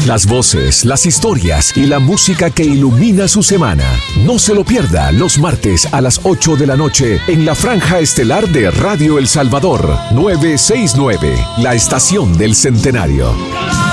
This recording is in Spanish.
Las voces, las historias y la música que ilumina su semana. No se lo pierda los martes a las 8 de la noche en la franja estelar de Radio El Salvador, 969, la estación del Centenario.